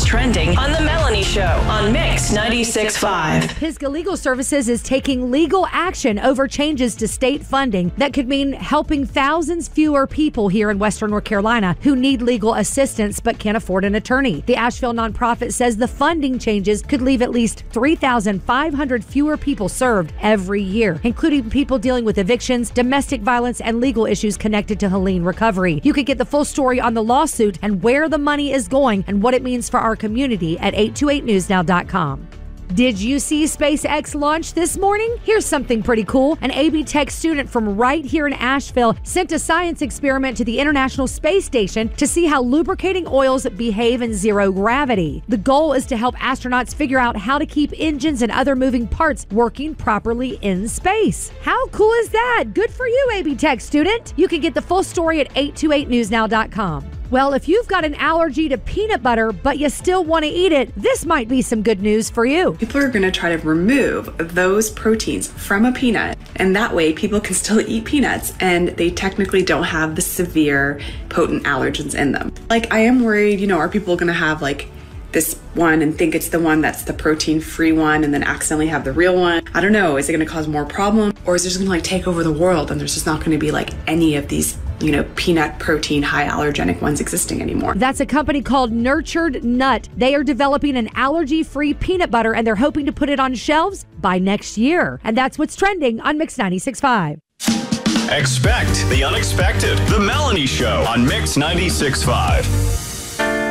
trending on The Melanie Show on Mix 96.5. Pisgah Legal Services is taking legal action over changes to state funding that could mean helping thousands fewer people here in Western North Carolina who need legal assistance but can't afford an attorney. The Asheville nonprofit says the funding changes could leave at least 3,500 fewer people served every year, including people dealing with evictions, domestic violence, and legal issues connected to Helene recovery. You could get the full story on the lawsuit and where the money is going and what it means for our community at 828newsnow.com. Did you see SpaceX launch this morning? Here's something pretty cool. An AB Tech student from right here in Asheville sent a science experiment to the International Space Station to see how lubricating oils behave in zero gravity. The goal is to help astronauts figure out how to keep engines and other moving parts working properly in space. How cool is that? Good for you, AB Tech student. You can get the full story at 828newsnow.com. Well, if you've got an allergy to peanut butter, but you still want to eat it, this might be some good news for you. People are going to try to remove those proteins from a peanut, and that way people can still eat peanuts, and they technically don't have the severe, potent allergens in them. Like, I am worried, are people going to have this one and think it's the one that's the protein-free one and then accidentally have the real one? I don't know. Is it going to cause more problems? Or is it just going to take over the world and there's just not going to be any of these peanut protein high allergenic ones existing anymore? That's a company called Nurtured Nut. They are developing an allergy-free peanut butter and they're hoping to put it on shelves by next year. And that's what's trending on Mix 96.5. Expect the unexpected. The Melanie Show on Mix 96.5.